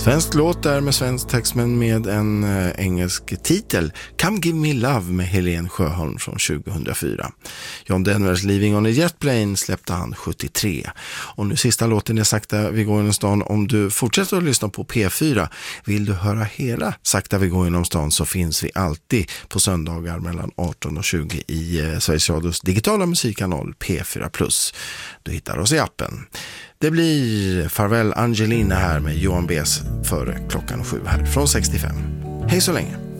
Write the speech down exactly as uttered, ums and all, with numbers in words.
Svensk låt där med svensk text men med en eh, engelsk titel. Come Give Me Love med Helen Sjöholm från tjugohundrafyra. John Denvers Living on a Jet Plane släppte han sjuttiotre. Och nu sista låten är Sakta vi går genom stan. Om du fortsätter att lyssna på P fyra, vill du höra hela Sakta vi går genom stan, så finns vi alltid på söndagar mellan arton och tjugo i eh, Sveriges Radios digitala musikkanal P fyra plus. Du hittar oss i appen. Det blir Farväl Angelina här med Johan Bes före klockan sju här från sextiofem. Hej så länge!